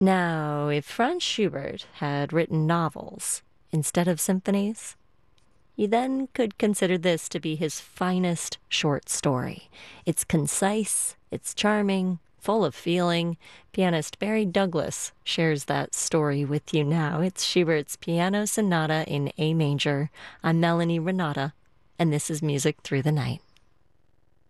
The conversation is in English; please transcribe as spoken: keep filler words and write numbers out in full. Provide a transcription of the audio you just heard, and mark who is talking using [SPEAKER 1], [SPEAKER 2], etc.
[SPEAKER 1] Now, if Franz Schubert had written novels instead of symphonies, you then could consider this to be his finest short story. It's concise, it's charming, full of feeling. Pianist Barry Douglas shares that story with you now. It's Schubert's Piano Sonata in A Major. I'm Melanie Renata, and this is Music Through the Night.